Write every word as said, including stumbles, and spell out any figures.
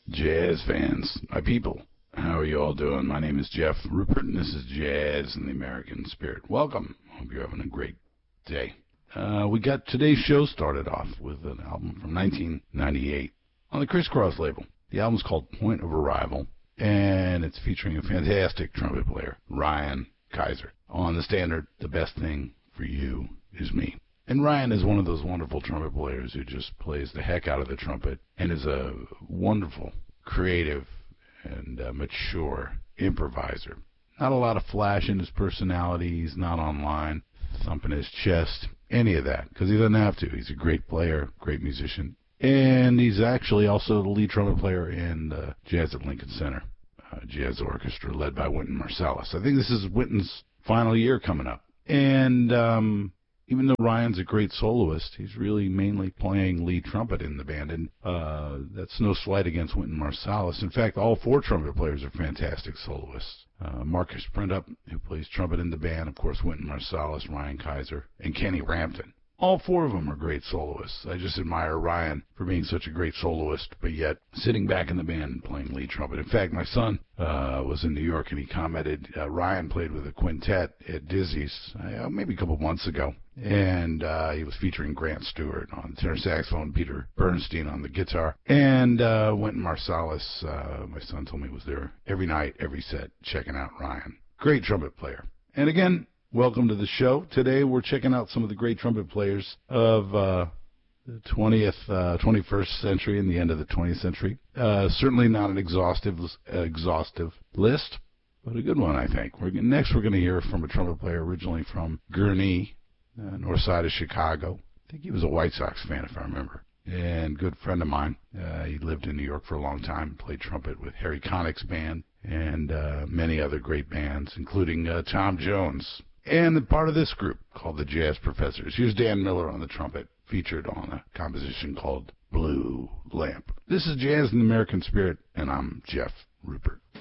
Jazz fans, my people, how are you all doing? My name is Jeff Rupert, and this is Jazz in the American Spirit. Welcome. Hope you're having a great day. Uh, we got today's show started off with an album from nineteen ninety-eight on the Criss Cross label. The album's called Point of Arrival, and it's featuring a fantastic trumpet player, Ryan Kisor. On the standard, The Best Thing for You Is Me. And Ryan is one of those wonderful trumpet players who just plays the heck out of the trumpet and is a wonderful, creative, and uh, mature improviser. Not a lot of flash in his personality. He's not online, thumping his chest, any of that, because he doesn't have to. He's a great player, great musician. And he's actually also the lead trumpet player in uh, Jazz at Lincoln Center, uh, jazz orchestra led by Wynton Marsalis. I think this is Wynton's final year coming up. And um, even though Ryan's a great soloist, he's really mainly playing lead trumpet in the band, and uh, that's no slight against Wynton Marsalis. In fact, all four trumpet players are fantastic soloists. Uh, Marcus Printup, who plays trumpet in the band, of course, Wynton Marsalis, Ryan Kisor, and Kenny Rampton. All four of them are great soloists. I just admire Ryan for being such a great soloist, but yet sitting back in the band and playing lead trumpet. In fact, my son uh, was in New York, and he commented uh, Ryan played with a quintet at Dizzy's uh, maybe a couple of months ago, and uh, he was featuring Grant Stewart on the tenor saxophone, Peter Bernstein on the guitar, and uh, Wynton Marsalis, uh, my son told me, was there every night, every set, checking out Ryan. Great trumpet player. And again, welcome to the show. Today we're checking out some of the great trumpet players of uh, the twentieth, uh, twenty-first century and the end of the twentieth century. Uh, certainly not an exhaustive exhaustive list, but a good one, I think. We're, next we're going to hear from a trumpet player originally from Gurnee, uh, north side of Chicago. I think he was a White Sox fan, if I remember. And good friend of mine. Uh, he lived in New York for a long time, played trumpet with Harry Connick's band and uh, many other great bands, including uh, Tom Jones. And part of this group called the Jazz Professors. Here's Dan Miller on the trumpet, featured on a composition called Blue Lamp. This is Jazz in the American Spirit, and I'm Jeff Rupert.